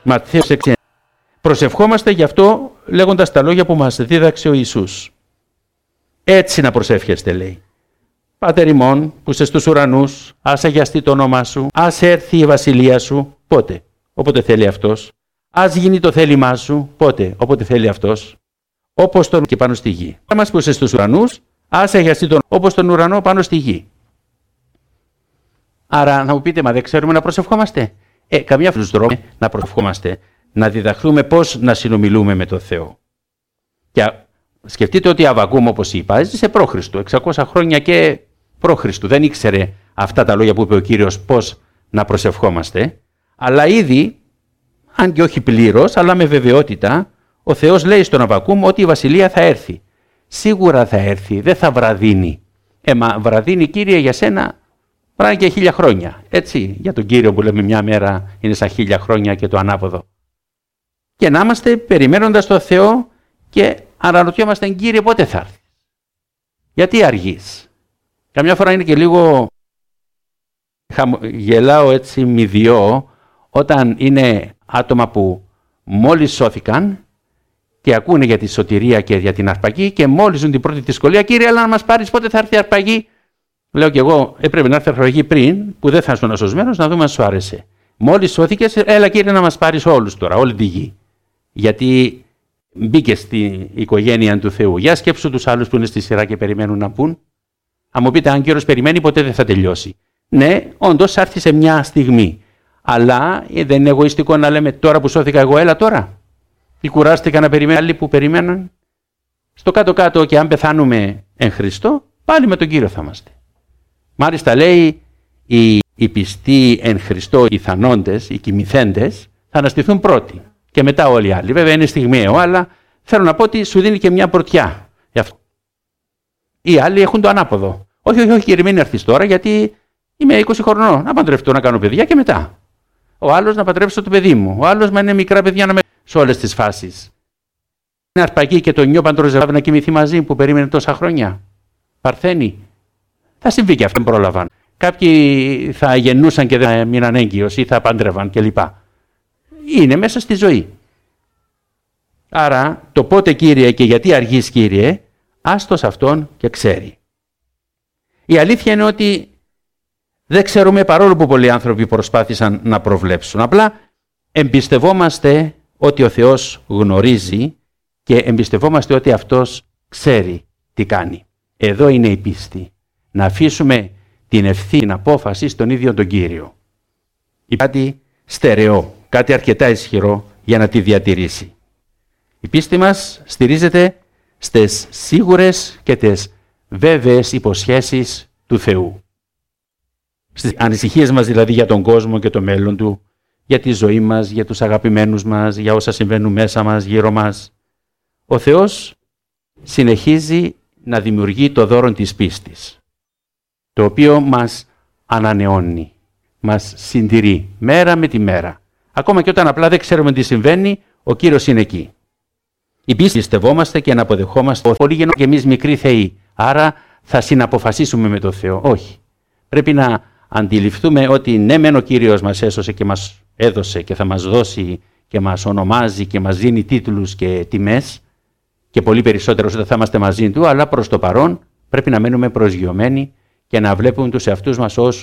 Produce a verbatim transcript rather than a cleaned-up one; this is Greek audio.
Ματθαίος έξι. Προσευχόμαστε γι' αυτό λέγοντας τα λόγια που μας δίδαξε ο Ιησούς. Έτσι να προσεύχεστε, λέει. Πάτερ ημών που είσαι στους ουρανούς, ας αγιαστεί το όνομά σου, ας έρθει η βασιλεία σου, πότε, όποτε θέλει αυτός. Ας γίνει το θέλημά σου, πότε, όποτε θέλει αυτός. Όπως τον και πάνω στη γη. Μας που είσαι στους ουρανούς, ας αγιαστεί τον όπως τον ουρανό πάνω στη γη. Άρα να μου πείτε, μα δεν ξέρουμε να προσευχόμαστε. Ε, καμιά φορά δρόμο να προσευχόμαστε, να διδαχθούμε πώς να συνομιλούμε με τον Θεό. Και σκεφτείτε ότι Αβακούμ, όπως είπα, έζησε προ-Χριστού, εξακόσια χρόνια και προ-Χριστού. Δεν ήξερε αυτά τα λόγια που είπε ο Κύριος πώς να προσευχόμαστε, αλλά ήδη, αν και όχι πλήρως, αλλά με βεβαιότητα, ο Θεός λέει στον Αβακούμ ότι η βασιλεία θα έρθει. Σίγουρα θα έρθει, δεν θα βραδύνει. Ε, μα βραδύνει, Κύριε, για σένα, πράγμα και χίλια χρόνια. Έτσι, για τον Κύριο που λέμε μια μέρα είναι σαν χίλια χρόνια και το ανάποδο. Και να είμαστε περιμένοντας τον Θεό και αναρωτιόμαστε, Κύριε, πότε θα έρθει. Γιατί αργείς. Καμιά φορά είναι και λίγο γελάω έτσι μηδιό όταν είναι άτομα που μόλις σώθηκαν και ακούνε για τη σωτηρία και για την αρπαγή και μόλις ζουν την πρώτη δυσκολία, Κύριε, αλλά να μας πάρεις πότε θα έρθει η αρπαγή. Λέω κι εγώ, έπρεπε να έρθει η αρπαγή πριν, που δεν θα ήσουν ασωσμένος, να δούμε αν σου άρεσε. Μόλις σώθηκες, έλα Κύριε να μας πάρεις όλους τώρα, όλη τη γη. Γιατί μπήκε στην οικογένεια του Θεού. Για σκέψου τους άλλους που είναι στη σειρά και περιμένουν να πούν. Αν μου πείτε, αν Κύριος περιμένει, ποτέ δεν θα τελειώσει. Ναι, όντως έρθει σε μια στιγμή. Αλλά δεν είναι εγωιστικό να λέμε τώρα που σώθηκα εγώ, έλα τώρα. Ή κουράστηκα να περιμένουν άλλοι που περιμέναν. Στο κάτω-κάτω και αν πεθάνουμε εν Χριστώ, πάλι με τον Κύριο θα είμαστε. Μάλιστα λέει, οι, οι πιστοί εν Χριστώ, οι θανόντες, οι κοιμηθέντες, θα αναστηθούν πρώτοι. Και μετά όλοι οι άλλοι. Βέβαια είναι στιγμιαίο, αλλά θέλω να πω ότι σου δίνει και μια πρωτιά. Οι άλλοι έχουν το ανάποδο. Όχι, όχι, όχι, Κύριε, μην έρθεις τώρα, γιατί είμαι είκοσι χρονών. Να παντρευτώ, να κάνω παιδιά και μετά. Ο άλλος να παντρέψω το παιδί μου. Ο άλλος, μα είναι μικρά παιδιά, να με. Σε όλες τις φάσεις. Είναι αρπαγή και το νιό παντροζεύει να κοιμηθεί μαζί που περίμενε τόσα χρόνια. Παρθένη. Θα συμβεί και αυτό, δεν πρόλαβαν. Κάποιοι θα γεννούσαν και δεν μείναν έγκυος ή θα παντρεύαν κλπ. Είναι μέσα στη ζωή. Άρα το πότε, Κύριε, και γιατί αργείς, Κύριε, άστος αυτόν και ξέρει. Η αλήθεια είναι ότι δεν ξέρουμε, παρόλο που πολλοί άνθρωποι προσπάθησαν να προβλέψουν. Απλά εμπιστευόμαστε ότι ο Θεός γνωρίζει και εμπιστευόμαστε ότι Αυτός ξέρει τι κάνει. Εδώ είναι η πίστη. Να αφήσουμε την ευθύνη, την απόφαση στον ίδιο τον Κύριο. Κάτι στερεό, κάτι αρκετά ισχυρό για να τη διατηρήσει. Η πίστη μας στηρίζεται στις σίγουρες και τις βέβαιες υποσχέσεις του Θεού. Στις ανησυχίες μας δηλαδή για τον κόσμο και το μέλλον του, για τη ζωή μας, για τους αγαπημένους μας, για όσα συμβαίνουν μέσα μας, γύρω μας. Ο Θεός συνεχίζει να δημιουργεί το δώρο της πίστης, το οποίο μας ανανεώνει, μας συντηρεί μέρα με τη μέρα. Ακόμα και όταν απλά δεν ξέρουμε τι συμβαίνει, ο Κύριος είναι εκεί. Η πίστη πιστευόμαστε και να αποδεχόμαστε πολύ γεννό και εμείς μικροί θεοί. Άρα θα συναποφασίσουμε με τον Θεό. Όχι. Πρέπει να αντιληφθούμε ότι ναι, μεν ο Κύριος μας έσωσε και μας έδωσε και θα μας δώσει και μας ονομάζει και μας δίνει τίτλους και τιμές και πολύ περισσότερο όταν θα είμαστε μαζί του, αλλά προς το παρόν πρέπει να μένουμε προσγειωμένοι και να βλέπουμε τους εαυτούς μας ως